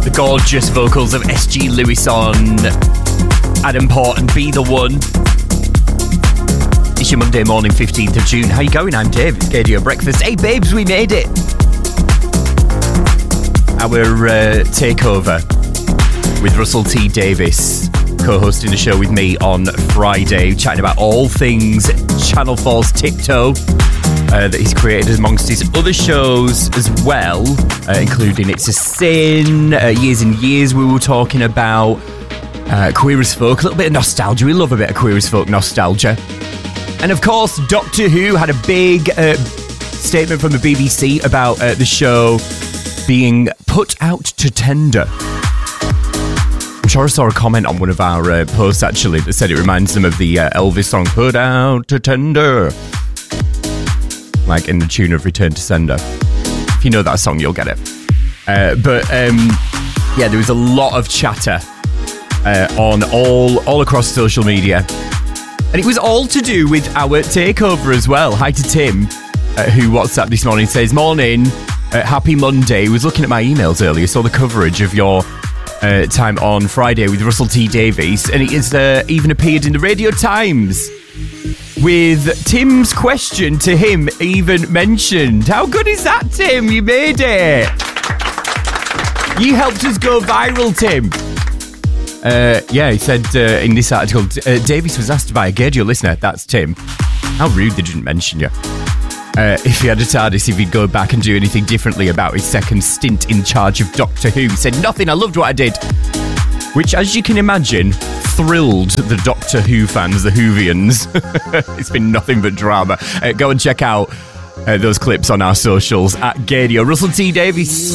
The gorgeous vocals of S.G. Lewis on Adam Port and Be The One. It's your Monday morning, 15th of June. How you going? I'm Dave. It's Radio Breakfast. Hey, babes, we made it. Our takeover with Russell T Davies, co-hosting the show with me on Friday, chatting about all things Channel 4's Tiptoe that he's created amongst his other shows as well, including It's a Sin. Years and Years we were talking about Queer as Folk, a little bit of nostalgia. We love a bit of Queer as Folk nostalgia. And of course, Doctor Who had a big statement from the BBC about the show being put out to tender. I'm sure I saw a comment on one of our posts actually that said it reminds them of the Elvis song Put Out to Tender, like in the tune of Return to Sender. If you know that song, you'll get it. But yeah, there was a lot of chatter on all across social media, and it was all to do with our takeover as well. Hi to Tim, who WhatsApped this morning, says, "Morning, happy Monday. Was looking at my emails earlier, saw the coverage of your time on Friday with Russell T Davies, and it has even appeared in the Radio Times with Tim's question to him even mentioned." How good is that, Tim? You made it. You helped us go viral, Tim. Yeah, he said in this article, Davies was asked by a Gadio listener, that's Tim. How rude they didn't mention you. If he had a TARDIS, if he'd go back and do anything differently about his second stint in charge of Doctor Who. He said, "Nothing, I loved what I did." Which, as you can imagine, thrilled the Doctor Who fans, the Whovians. It's been nothing but drama. Go and check out those clips on our socials at Gadio. Russell T Davies.